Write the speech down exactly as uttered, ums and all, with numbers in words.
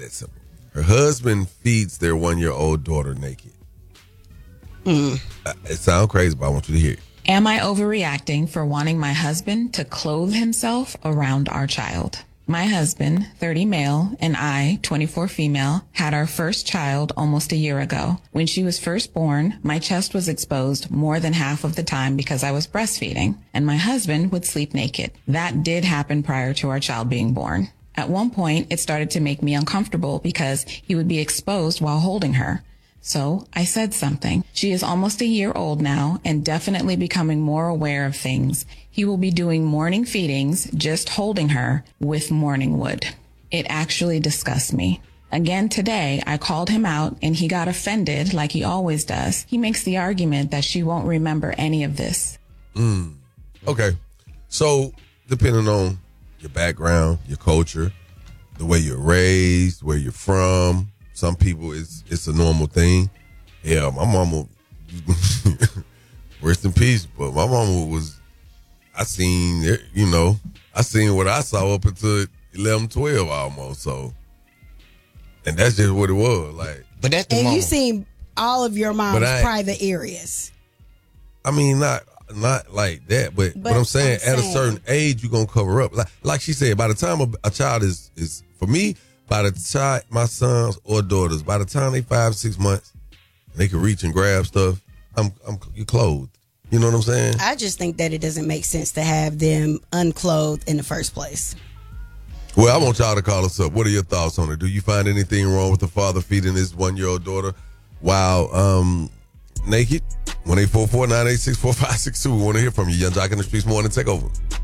that simple. Her husband feeds their one-year-old daughter naked. Mm. It sounds crazy, but I want you to hear it. Am I overreacting for wanting my husband to clothe himself around our child? My husband, thirty male, and I, twenty-four female, had our first child almost a year ago. When she was first born, my chest was exposed more than half of the time because I was breastfeeding, and my husband would sleep naked. That did happen prior to our child being born. At one point, it started to make me uncomfortable because he would be exposed while holding her. So I said something. She is almost a year old now and definitely becoming more aware of things. He will be doing morning feedings, just holding her with morning wood. It actually disgusts me. Again today, I called him out and he got offended like he always does. He makes the argument that she won't remember any of this. Mm. Okay. So depending on your background, your culture, the way you're raised, where you're from, some people, it's it's a normal thing. Yeah, my mama, rest in peace, but my mama was, I seen, it, you know, I seen what I saw up until eleven, twelve almost, so, and that's just what it was, like. But that's the And mama. you seen all of your mom's But I- private areas. I mean, not not like that, but, but, But I'm saying I'm at a saying- certain age, you're going to cover up. Like, like she said, by the time a, a child is, is, for me, by the time my sons or daughters, by the time they five, six months, they can reach and grab stuff, I'm, I'm you're clothed. You know what I'm saying? I just think that it doesn't make sense to have them unclothed in the first place. Well, I want y'all to call us up. What are your thoughts on it? Do you find anything wrong with the father feeding his one-year-old daughter while um, naked? one eight four four, nine eight six, four five six two. We want to hear from you. Young Jock in the Streets Morning Takeover.